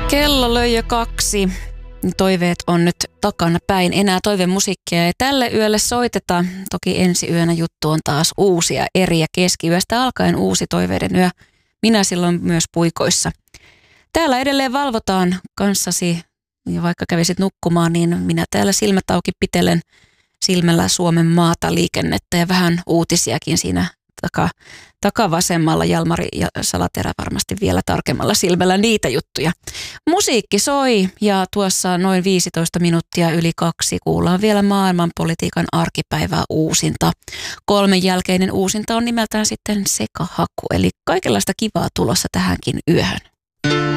Kello löi jo 2. Toiveet on nyt takana päin. Enää toivemusiikkia ei tälle yölle soiteta. Toki ensi yönä juttu on taas uusia eriä. Keskiyöstä alkaen uusi toiveiden yö. Minä silloin myös puikoissa. Täällä edelleen valvotaan kanssasi. Ja vaikka kävisit nukkumaan, niin minä täällä silmät auki pitelen silmällä Suomen maata, liikennettä ja vähän uutisiakin siinä takavasemmalla. Jalmari ja Salaterä varmasti vielä tarkemmalla silmällä niitä juttuja. Musiikki soi ja tuossa noin 15 minuuttia yli 2 kuullaan vielä maailmanpolitiikan arkipäivää uusinta. 3 jälkeinen uusinta on nimeltään sitten Sekahaku, eli kaikenlaista kivaa tulossa tähänkin yöhön.